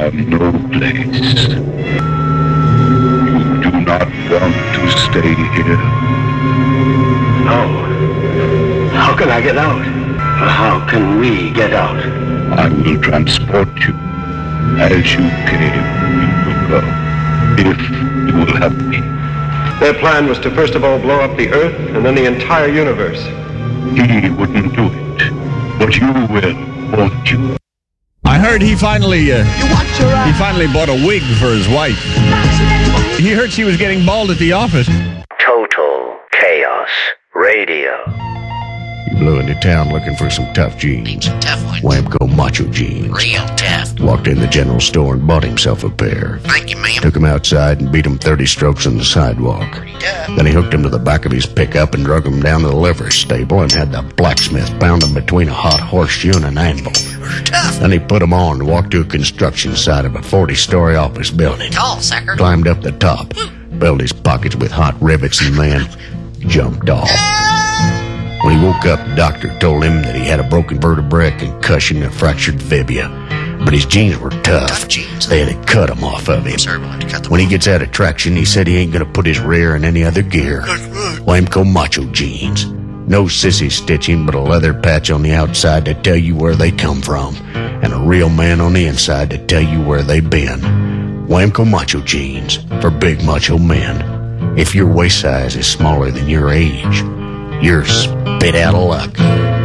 are no place. You do not want to stay here? No. How can I get out? How can we get out? I will transport you. As you came, you will go. If you will help me. Their plan was to first of all blow up the Earth and then the entire universe. He wouldn't do it. But you will, won't you? I heard he finally bought a wig for his wife. He heard she was getting bald at the office. Total Chaos Radio. He blew into town looking for some tough jeans. Tough ones. Whamco macho jeans. Real tough. Walked in the general store and bought himself a pair. Thank you, ma'am. Took him outside and beat him 30 strokes on the sidewalk. Tough. Then he hooked him to the back of his pickup and drug him down to the livery stable and had the blacksmith pound him between a hot horseshoe and an anvil. Tough. Then he put him on and walked to a construction site of a 40-story office building. Tall, sucker. Climbed up the top, filled his pockets with hot rivets, and then jumped off. When he woke up, the doctor told him that he had a broken vertebrae, a concussion, and a fractured fibula. But his jeans were tough. Tough jeans. They had to cut them off of him. Sir, we'll have to cut them When he off. gets out of traction, he said he ain't gonna put his rear in any other gear. Whamco macho jeans. No sissy stitching, but a leather patch on the outside to tell you where they come from. And a real man on the inside to tell you where they've been. Whamco macho jeans for big macho men. If your waist size is smaller than your age, you're spit out of luck.